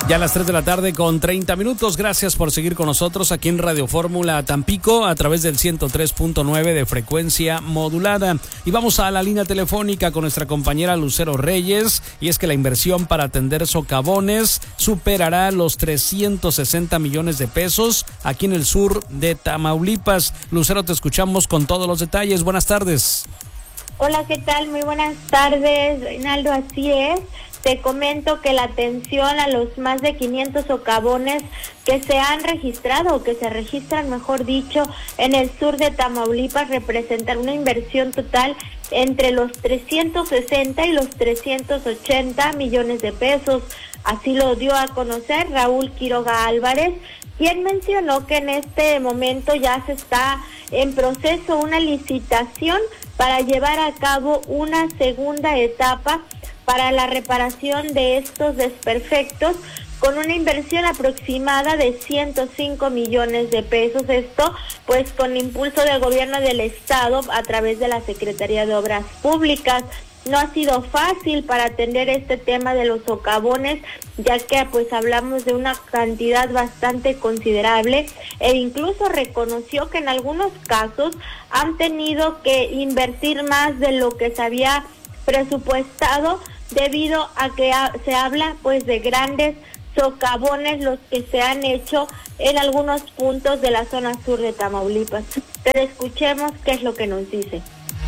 Ya a las 3 de la tarde con 30 minutos. Gracias por seguir con nosotros aquí en Radio Fórmula Tampico a través del 103.9 de frecuencia modulada. Y vamos a la línea telefónica con nuestra compañera Lucero Reyes. Y es que la inversión para atender socavones superará los 360 millones de pesos aquí en el sur de Tamaulipas. Lucero, te escuchamos con todos los detalles. Buenas tardes. Hola, ¿qué tal? Muy buenas tardes, Reinaldo. Así es. Te comento que la atención a los más de 500 socavones que se han registrado, o que se registran, mejor dicho, en el sur de Tamaulipas, representan una inversión total entre los 360 y los 380 millones de pesos. Así lo dio a conocer Raúl Quiroga Álvarez, quien mencionó que en este momento ya se está en proceso una licitación para llevar a cabo una segunda etapa para la reparación de estos desperfectos, con una inversión aproximada de 105 millones de pesos. Esto, pues, con impulso del gobierno del estado a través de la Secretaría de Obras Públicas. No ha sido fácil para atender este tema de los socavones, ya que pues hablamos de una cantidad bastante considerable, e incluso reconoció que en algunos casos han tenido que invertir más de lo que se había presupuestado, debido a que se habla pues de grandes socavones los que se han hecho en algunos puntos de la zona sur de Tamaulipas. Pero escuchemos qué es lo que nos dice.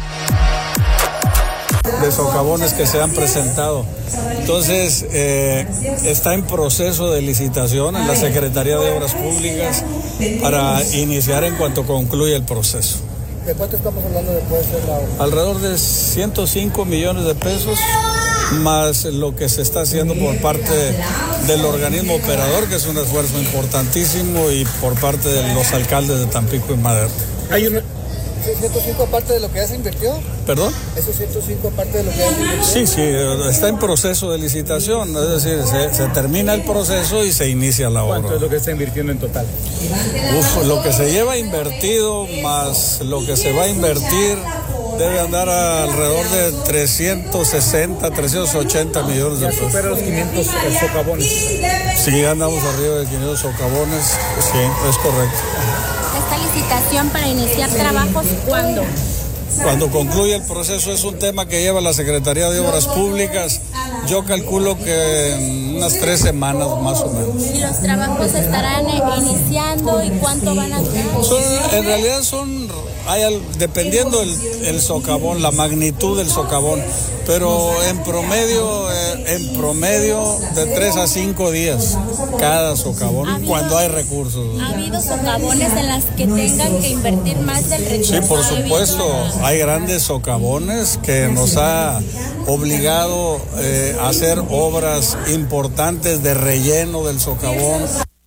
De socavones que se han presentado. Entonces, está en proceso de licitación en la Secretaría de Obras Públicas para iniciar en cuanto concluya el proceso. ¿De cuánto estamos hablando después de la obra? Alrededor de 105 millones de pesos, más lo que se está haciendo por parte del organismo operador, que es un esfuerzo importantísimo, y por parte de los alcaldes de Tampico y Madero. Hay una... ¿105 aparte de lo que ya se invirtió? ¿Perdón? ¿Esos 105 aparte de lo que ya se invirtió? Sí, está en proceso de licitación, es decir, se termina el proceso y se inicia la obra. ¿Cuánto es lo que está invirtiendo en total? Lo que se lleva invertido más lo que se va a invertir debe andar alrededor de 360, 380 millones de pesos. ¿Ya supera los 500 socavones? Sí, andamos arriba de 500 socavones, sí, es correcto. ¿Esta licitación para iniciar trabajos cuándo? Cuando concluya el proceso. Es un tema que lleva la Secretaría de Obras Públicas. Yo calculo que en unas 3 semanas más o menos. ¿Y los trabajos estarán iniciando y cuánto van a durar? En realidad dependiendo el socavón, la magnitud del socavón, pero en promedio de 3 a 5 días cada socavón, cuando hay recursos. ¿Ha habido socavones en las que tengan que invertir más del recurso? Sí, por supuesto, hay grandes socavones que nos ha obligado a hacer obras importantes de relleno del socavón.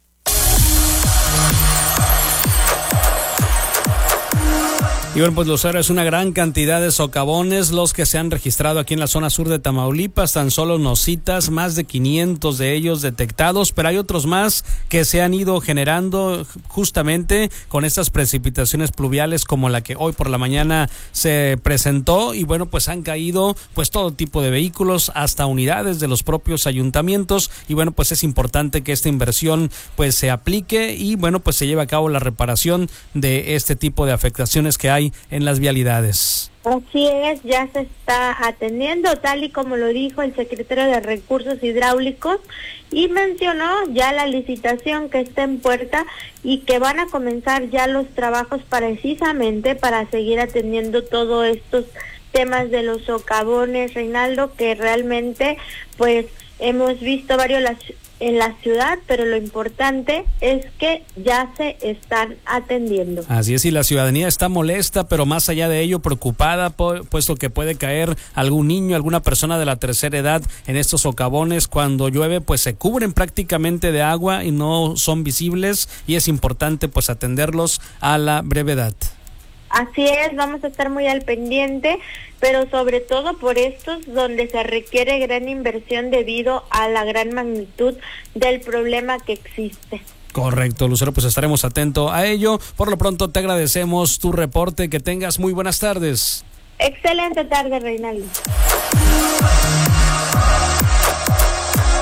Y bueno, pues Lucero, es una gran cantidad de socavones los que se han registrado aquí en la zona sur de Tamaulipas. Tan solo nos citas más de 500 de ellos detectados, pero hay otros más que se han ido generando justamente con estas precipitaciones pluviales como la que hoy por la mañana se presentó. Y bueno, pues han caído pues todo tipo de vehículos, hasta unidades de los propios ayuntamientos. Y bueno, pues es importante que esta inversión pues se aplique y bueno, pues se lleve a cabo la reparación de este tipo de afectaciones que hay en las vialidades. Así es, ya se está atendiendo, tal y como lo dijo el secretario de Recursos Hidráulicos, y mencionó ya la licitación que está en puerta y que van a comenzar ya los trabajos precisamente para seguir atendiendo todos estos temas de los socavones, Reinaldo, que realmente pues hemos visto varios en la ciudad, pero lo importante es que ya se están atendiendo. Así es, y la ciudadanía está molesta, pero más allá de ello preocupada, puesto que puede caer algún niño, alguna persona de la tercera edad en estos socavones. Cuando llueve, pues se cubren prácticamente de agua y no son visibles, y es importante pues atenderlos a la brevedad. Así es, vamos a estar muy al pendiente, pero sobre todo por estos donde se requiere gran inversión debido a la gran magnitud del problema que existe. Correcto, Lucero, pues estaremos atentos a ello. Por lo pronto te agradecemos tu reporte, que tengas muy buenas tardes. Excelente tarde, Reinaldo.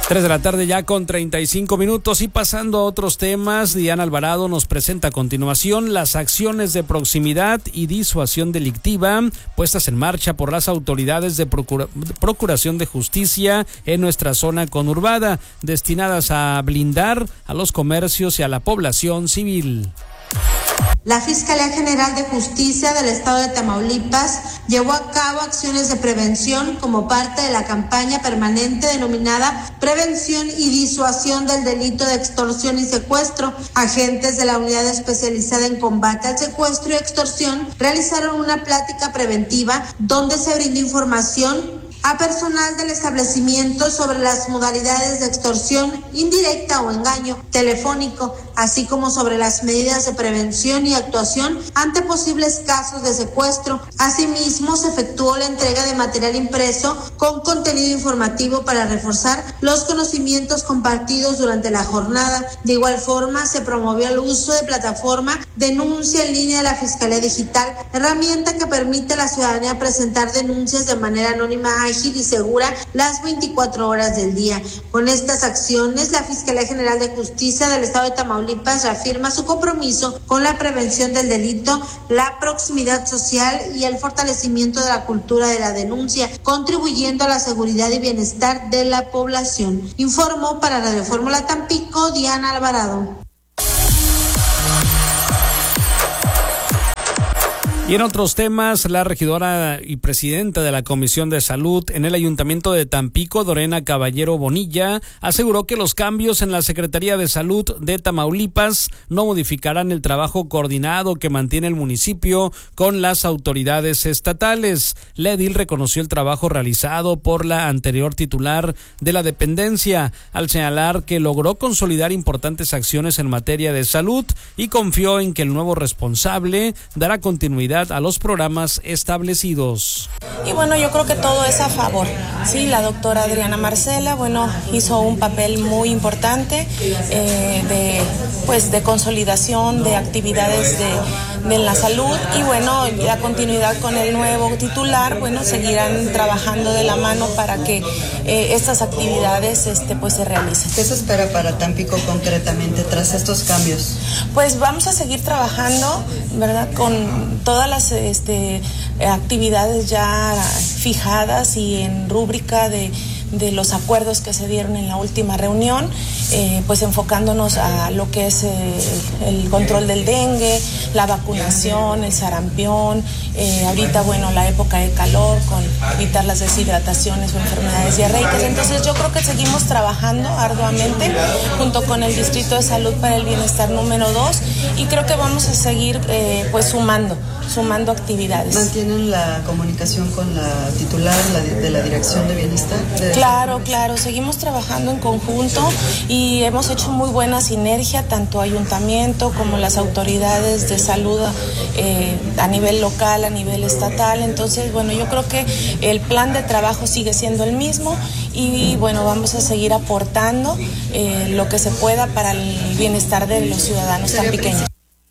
3 de la tarde ya con 35 minutos y pasando a otros temas, Diana Alvarado nos presenta a continuación las acciones de proximidad y disuasión delictiva puestas en marcha por las autoridades de Procuración de Justicia en nuestra zona conurbada, destinadas a blindar a los comercios y a la población civil. La Fiscalía General de Justicia del Estado de Tamaulipas llevó a cabo acciones de prevención como parte de la campaña permanente denominada Prevención y Disuasión del Delito de Extorsión y Secuestro. Agentes de la Unidad Especializada en Combate al Secuestro y Extorsión realizaron una plática preventiva donde se brindó información a personal del establecimiento sobre las modalidades de extorsión indirecta o engaño telefónico, así como sobre las medidas de prevención y actuación ante posibles casos de secuestro. Asimismo, se efectuó la entrega de material impreso con contenido informativo para reforzar los conocimientos compartidos durante la jornada. De igual forma, se promovió el uso de plataforma Denuncia en Línea de la Fiscalía Digital, herramienta que permite a la ciudadanía presentar denuncias de manera anónima, ágil y segura las 24 horas del día. Con estas acciones, la Fiscalía General de Justicia del Estado de Tamaulipas reafirma su compromiso con la prevención del delito, la proximidad social y el fortalecimiento de la cultura de la denuncia, contribuyendo a la seguridad y bienestar de la población. Informó para Radio Fórmula Tampico, Diana Alvarado. Y en otros temas, la regidora y presidenta de la Comisión de Salud en el Ayuntamiento de Tampico, Dorena Caballero Bonilla, aseguró que los cambios en la Secretaría de Salud de Tamaulipas no modificarán el trabajo coordinado que mantiene el municipio con las autoridades estatales. La edil reconoció el trabajo realizado por la anterior titular de la dependencia, al señalar que logró consolidar importantes acciones en materia de salud y confió en que el nuevo responsable dará continuidad a los programas establecidos. Y bueno, yo creo que todo es a favor. Sí, la doctora Adriana Marcela, bueno, hizo un papel muy importante de consolidación de actividades de la salud y bueno, la continuidad con el nuevo titular, bueno, seguirán trabajando de la mano para que estas actividades pues se realicen. ¿Qué se espera para Tampico concretamente tras estos cambios? Pues vamos a seguir trabajando, ¿verdad?, con todas las actividades ya fijadas y en rúbrica de los acuerdos que se dieron en la última reunión, pues enfocándonos a lo que es el control del dengue, la vacunación, el sarampión, ahorita, bueno, la época de calor, con evitar las deshidrataciones o enfermedades diarreicas. Entonces yo creo que seguimos trabajando arduamente junto con el Distrito de Salud para el Bienestar número 2 y creo que vamos a seguir pues sumando actividades. ¿Mantienen la comunicación con la titular de la Dirección de Bienestar? Claro, seguimos trabajando en conjunto y hemos hecho muy buena sinergia, tanto ayuntamiento como las autoridades de salud a nivel local, a nivel estatal. Entonces, bueno, yo creo que el plan de trabajo sigue siendo el mismo y bueno, vamos a seguir aportando lo que se pueda para el bienestar de los ciudadanos tan pequeños.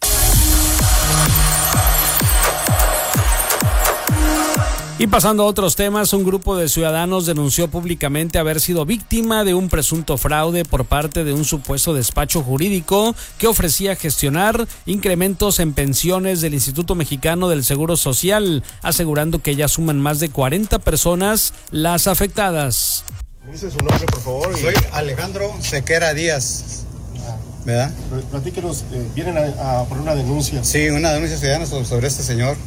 Y pasando a otros temas, un grupo de ciudadanos denunció públicamente haber sido víctima de un presunto fraude por parte de un supuesto despacho jurídico que ofrecía gestionar incrementos en pensiones del Instituto Mexicano del Seguro Social, asegurando que ya suman más de 40 personas las afectadas. Dice su nombre, por favor. Soy Alejandro Sequera Díaz. ¿Verdad? Platíquenos, vienen a poner una denuncia. Sí, una denuncia ciudadana sobre este señor.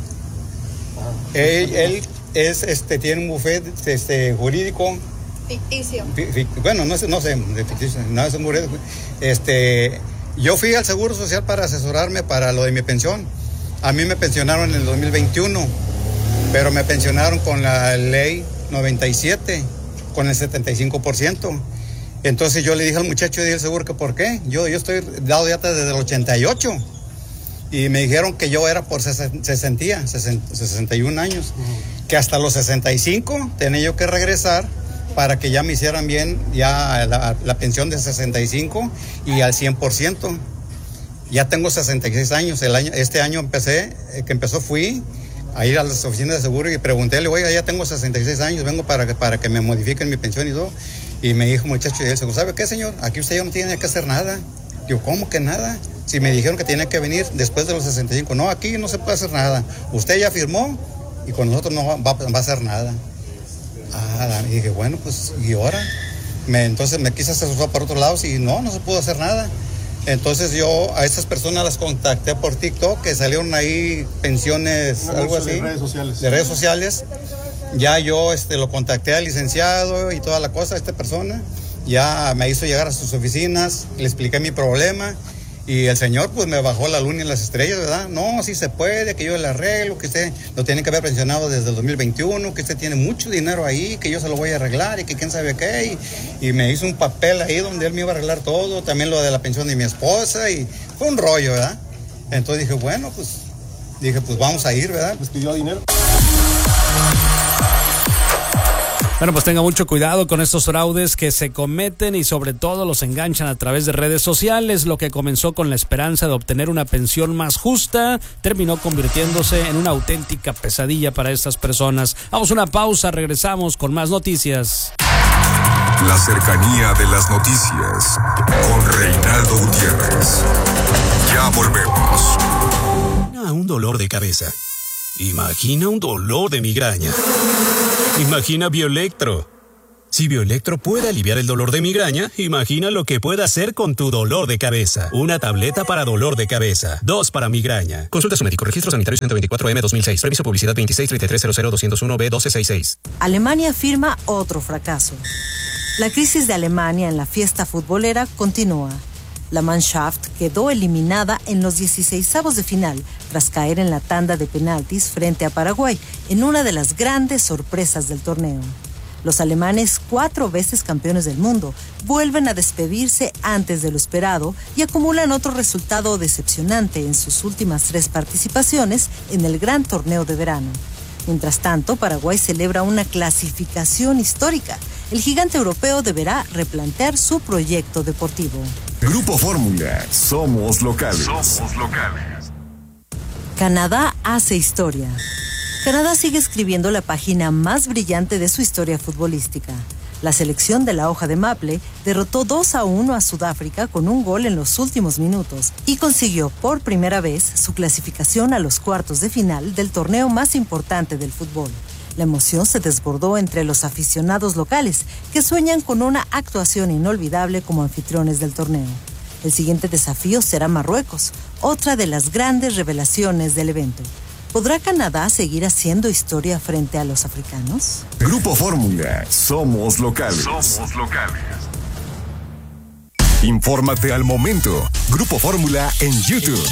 Él es tiene un bufet jurídico ficticio. Bueno, no sé, de ficticio, no es un bufet. Yo fui al Seguro Social para asesorarme para lo de mi pensión. A mí me pensionaron en el 2021, pero me pensionaron con la ley 97, con el 75%. Entonces yo le dije al muchacho del seguro que por qué. Yo estoy dado de alta desde el 88. Y me dijeron que yo era por 61 años, que hasta los 65 tenía yo que regresar para que ya me hicieran bien ya la pensión de 65 y al 100%. Ya tengo 66 años, este año fui a ir a las oficinas de seguro y preguntéle, oiga, ya tengo 66 años, vengo para que me modifiquen mi pensión y todo. Y me dijo muchacho, y él dice, ¿sabe qué, señor? Aquí usted ya no tiene que hacer nada. Digo, ¿cómo que nada? Si me dijeron que tenía que venir después de los 65. No, aquí no se puede hacer nada. Usted ya firmó y con nosotros no va a hacer nada. Y dije, bueno, pues, ¿y ahora? Entonces me quise asesorar para otros lados y no se pudo hacer nada. Entonces yo a estas personas las contacté por TikTok, que salieron ahí pensiones, algo así. De redes sociales. De redes sociales. Ya yo lo contacté al licenciado y toda la cosa, esta persona. Ya me hizo llegar a sus oficinas, le expliqué mi problema. Y el señor pues me bajó la luna y las estrellas, ¿verdad? No, sí se puede, que yo le arreglo, que usted lo tiene que haber pensionado desde el 2021, que usted tiene mucho dinero ahí, que yo se lo voy a arreglar y que quién sabe qué. Y me hizo un papel ahí donde él me iba a arreglar todo, también lo de la pensión de mi esposa y fue un rollo, ¿verdad? Entonces dije, bueno, pues vamos a ir, ¿verdad? ¿Les pidió dinero? Bueno, pues tenga mucho cuidado con estos fraudes que se cometen y sobre todo los enganchan a través de redes sociales. Lo que comenzó con la esperanza de obtener una pensión más justa terminó convirtiéndose en una auténtica pesadilla para estas personas. Vamos a una pausa, regresamos con más noticias. La cercanía de las noticias con Reinaldo Gutiérrez. Ya volvemos. Un dolor de cabeza. Imagina un dolor de migraña. Imagina Bioelectro. Si Bioelectro puede aliviar el dolor de migraña, imagina lo que puede hacer con tu dolor de cabeza. Una tableta para dolor de cabeza, 2 para migraña. Consulta a su médico. Registro sanitario 124M-2006. Previso publicidad 263300-201B-1266. Alemania firma otro fracaso. La crisis de Alemania en la fiesta futbolera continúa. La Mannschaft quedó eliminada en los 16avos de final tras caer en la tanda de penaltis frente a Paraguay en una de las grandes sorpresas del torneo. Los alemanes, 4 veces campeones del mundo, vuelven a despedirse antes de lo esperado y acumulan otro resultado decepcionante en sus últimas 3 participaciones en el gran torneo de verano. Mientras tanto, Paraguay celebra una clasificación histórica. El gigante europeo deberá replantear su proyecto deportivo. Grupo Fórmula, somos locales. Canadá hace historia. Canadá sigue escribiendo la página más brillante de su historia futbolística. La selección de la hoja de maple derrotó 2-1 a Sudáfrica con un gol en los últimos minutos y consiguió por primera vez su clasificación a los cuartos de final del torneo más importante del fútbol. La emoción se desbordó entre los aficionados locales, que sueñan con una actuación inolvidable como anfitriones del torneo. El siguiente desafío será Marruecos, otra de las grandes revelaciones del evento. ¿Podrá Canadá seguir haciendo historia frente a los africanos? Grupo Fórmula, somos locales. Infórmate al momento. Grupo Fórmula en YouTube.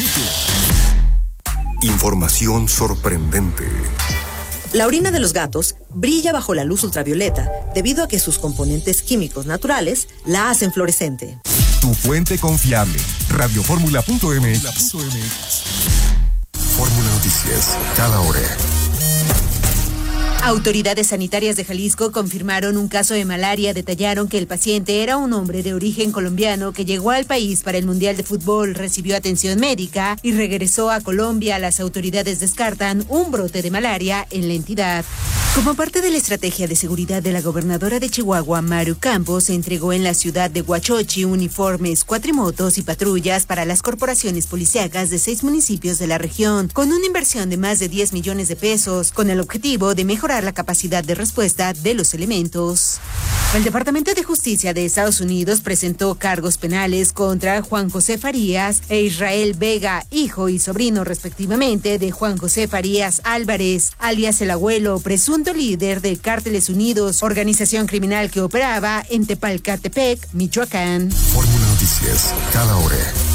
Información sorprendente. La orina de los gatos brilla bajo la luz ultravioleta debido a que sus componentes químicos naturales la hacen fluorescente. Tu fuente confiable. Radioformula.mx. Fórmula Noticias, cada hora. Autoridades sanitarias de Jalisco confirmaron un caso de malaria. Detallaron que el paciente era un hombre de origen colombiano que llegó al país para el Mundial de Fútbol, recibió atención médica y regresó a Colombia. Las autoridades descartan un brote de malaria en la entidad. Como parte de la estrategia de seguridad de la gobernadora de Chihuahua, Maru Campos, se entregó en la ciudad de Huachochi uniformes, cuatrimotos y patrullas para las corporaciones policíacas de 6 municipios de la región, con una inversión de más de 10 millones de pesos, con el objetivo de mejorar la capacidad de respuesta de los elementos. El Departamento de Justicia de Estados Unidos presentó cargos penales contra Juan José Farías e Israel Vega, hijo y sobrino respectivamente de Juan José Farías Álvarez, alias El Abuelo, presunto líder de Cárteles Unidos, organización criminal que operaba en Tepalcatepec, Michoacán. Fórmula Noticias, cada hora.